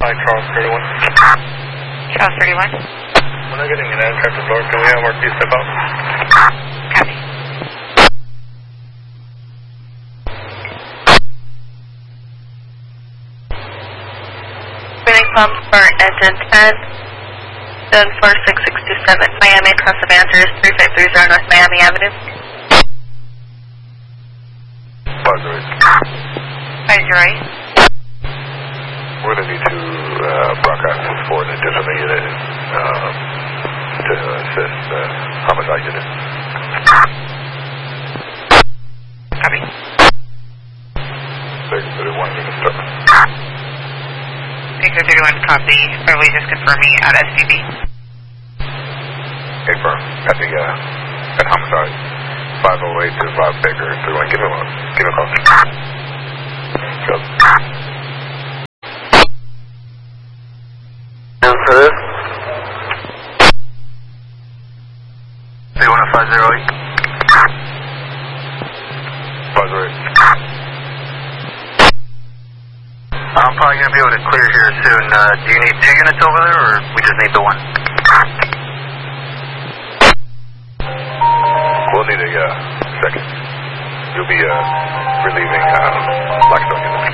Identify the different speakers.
Speaker 1: Mike Charles 31.
Speaker 2: Charles 31.
Speaker 1: We're not getting an answer at the door. Can we have Marquis step out?
Speaker 2: Copy. Winning pump for engine 10, then 4667 Miami across the Andrews 3530 North Miami Avenue.
Speaker 1: Buzzard.
Speaker 2: Buzzard.
Speaker 1: We're going to need to broadcast this for an additional unit to assist homicide unit.
Speaker 2: Copy.
Speaker 1: 31 unit start.
Speaker 2: 31 copy. Are we just confirming at SCB?
Speaker 1: Confirm. At the at homicide 50825 Baker 31. Give me a call. Go. For this? 31508. Buzzard.
Speaker 3: I'm probably going to be able to clear here soon. Do you need 2 units over there, or we just need the 1?
Speaker 1: We'll need a second. You'll be relieving Blackstone units.